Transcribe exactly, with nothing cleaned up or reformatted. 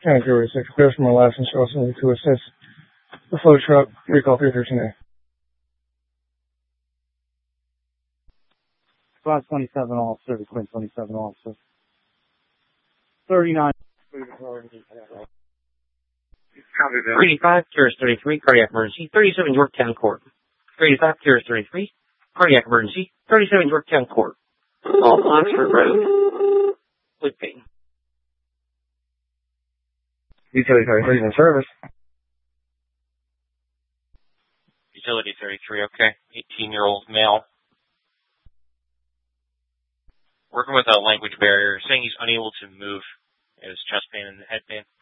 Category six, clears from our last instruction to assist the flow truck, recall three thirteen A. Class twenty-seven officer, Quinn twenty-seven officer. thirty-nine. thirty-five, Curious thirty-three, cardiac emergency. thirty-seven, Yorktown Court. thirty-five, Curious thirty-three, cardiac emergency. thirty-seven, Yorktown Court. Off Oxford Road. With pain. Utility thirty-three is in service. Utility thirty-three, okay. eighteen-year-old male. Working with a language barrier, saying he's unable to move. He has chest pain and head pain.